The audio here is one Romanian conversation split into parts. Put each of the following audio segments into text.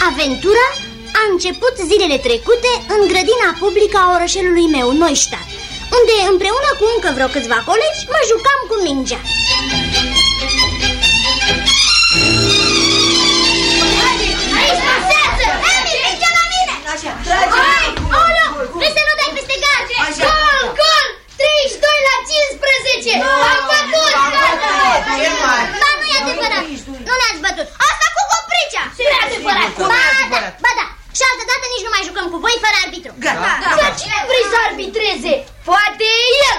Aventura a început zilele trecute în grădina publică a orășelului meu, Neustadt, unde împreună cu încă vreo câțiva colegi mă jucam cu mingea. Aici pasează! Emi, mingea la mine! Hai, Olo, vrei să nu dai peste gard? Gol, gol! 32 la 15! Am bătut! Ba, nu e adevărat! Nu ne-ați bătut! Asta cu copricea! Nu e adevărat! Ba da! Și altă dată nici nu mai jucăm cu voi fără arbitru. Dar cine vrei să arbitreze? Poate el!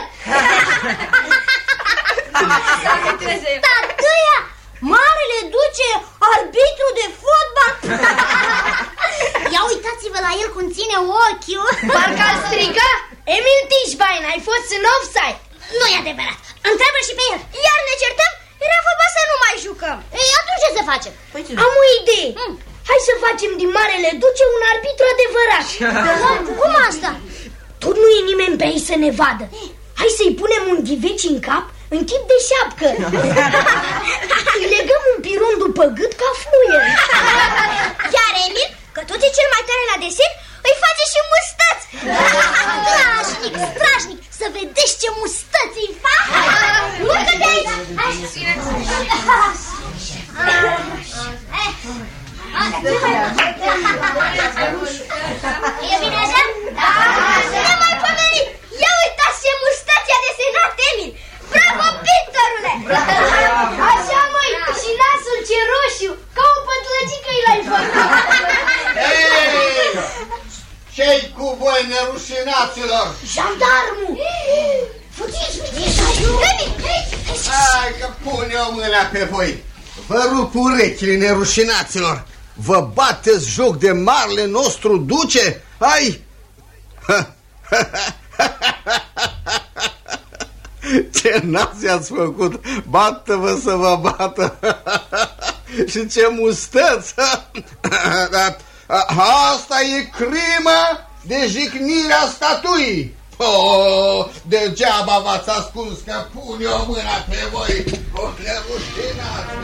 Tătâia! Marele duce arbitru de fotbal! Ia uitați-vă la el cum ține ochiul. Parcă al striga: Emil Tișbain, ai fost în offside. Nu e adevărat. Întreabă și pe el. Iar ne certăm? Era vorba să nu mai jucăm. Ei, atunci ce să facem? Am o idee. Hai să facem din Marele Duce un arbitru adevărat. Cum asta? Tot nu e nimeni pe aici să ne vadă. Hai să-i punem un ghiveci în cap în chip de șapcă. Îi legăm un piron după gât ca fluier. Iar Emil, că tot e cel mai tare la desen, îi face și mustăți. Strașnic, strașnic. Să vedeți ce mustăți îi fac. Urcă-te aici. E bine așa? Da! Ne mai pomenit! Ia uitați ce mustăți a desenat Emil! Bravo, pictorule! Așa, măi, și nasul ce roșu, ca o pătlăgică i-l-ai făcut! Ce-i cu voi, nerușinaților? Jandarmul! Fugiți, fugiți! Hai că pun eu mâna pe voi! Vă rup urechile, nerușinaților! Vă bateți joc de marele nostru duce? Hai! Ce nați ați făcut! Bată-vă să vă bată! Și ce mustăți! Asta e crimă de jignirea statuii! Degeaba v-ați ascuns că pun eu mâna pe voi! O nerușinați!